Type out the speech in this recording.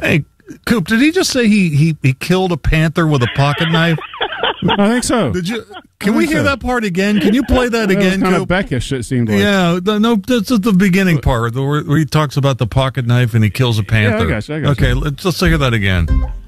Hey, Coop, did he just say he killed a panther with a pocket knife? I think so. Did you? Can we hear that part again? Can you play that again, kind Coop? of Beckish, it seemed like. Yeah, no, that's just the beginning part where he talks about the pocket knife and he kills a panther. Yeah, I got you. Okay, let's hear that again.